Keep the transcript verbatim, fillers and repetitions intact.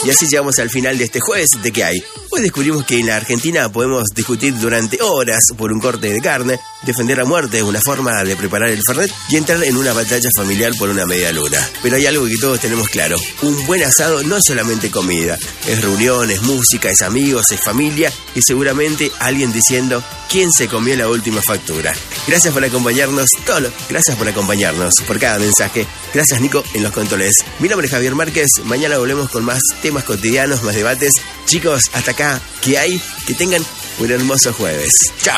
Y así llegamos al final de este jueves de ¿Qué hay? Hoy descubrimos que en la Argentina podemos discutir durante horas por un corte de carne, defender a muerte una forma de preparar el fernet y entrar en una batalla familiar por una media luna. Pero hay algo que todos tenemos claro: un buen asado no es solamente comida, es reunión, es música, es amigos, es familia y seguramente alguien diciendo quién se comió la última factura. Gracias por acompañarnos, Tolo, gracias por acompañarnos, por cada mensaje. Gracias, Nico, en los controles. Mi nombre es Javier Márquez, mañana volvemos con más temas cotidianos, más debates. Chicos, hasta acá, ¿qué hay? Que tengan un hermoso jueves. Chao.